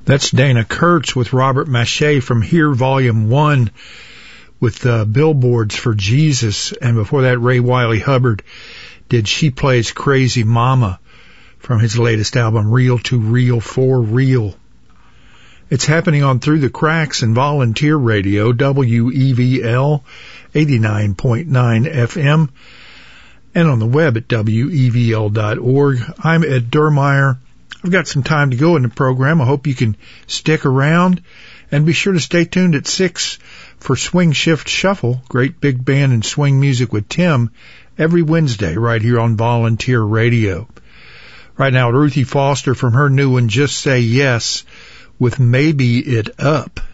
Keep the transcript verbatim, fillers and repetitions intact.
That's Dana Kurtz with Robert Maché from Here, Volume one, with uh, Billboards for Jesus. And before that, Ray Wiley Hubbard did She Plays Crazy Mama from his latest album, Real to Real for Real. It's happening on Through the Cracks and Volunteer Radio, W E V L eighty-nine point nine F M, and on the web at W E V L dot org. I'm Ed Durmeyer. I've got some time to go in the program. I hope you can stick around, and be sure to stay tuned at six for Swing Shift Shuffle, great big band and swing music with Tim, every Wednesday right here on Volunteer Radio. Right now, Ruthie Foster from her new one, Just Say Yes, with Maybe It Up.